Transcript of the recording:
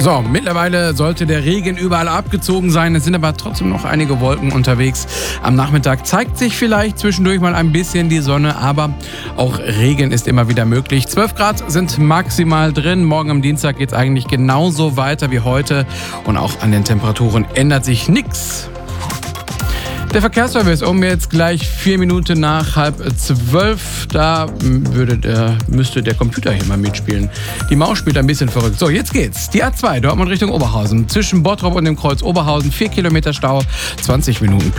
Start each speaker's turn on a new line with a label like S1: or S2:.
S1: So, mittlerweile sollte der Regen überall abgezogen sein. Es sind aber trotzdem noch einige Wolken unterwegs. Am Nachmittag zeigt sich vielleicht zwischendurch mal ein bisschen die Sonne, aber auch Regen ist immer wieder möglich. 12 Grad sind maximal drin. Morgen am Dienstag geht es eigentlich genauso weiter wie heute. Und auch an den Temperaturen ändert sich nichts. Der Verkehrsservice jetzt gleich 4 Minuten nach 11:30. Da müsste der Computer hier mal mitspielen. Die Maus spielt ein bisschen verrückt. So, jetzt geht's. Die A2 Dortmund Richtung Oberhausen. Zwischen Bottrop und dem Kreuz Oberhausen 4 Kilometer Stau, 20 Minuten.